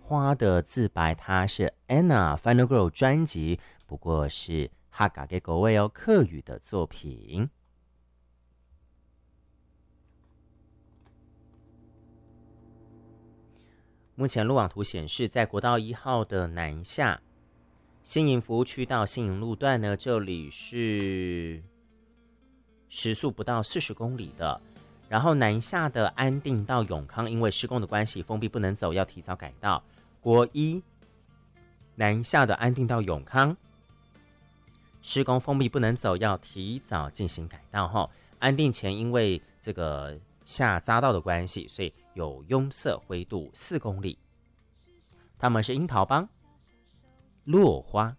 花的自白，它是 Anna Final Girl 专辑，不过是哈嘎给狗味哦客语的作品。目前路网图显示，在国道1号的南下新营服务区到新营路段呢，这里是时速不到40公里的。然后南下的安定到永康，因为施工的关系封闭不能走，要提早改道。国一南下的安定到永康，施工封闭不能走，要提早进行改道哈。安定前因为这个下匝道的关系，所以有拥塞灰度4公里。他们是樱桃帮、落花、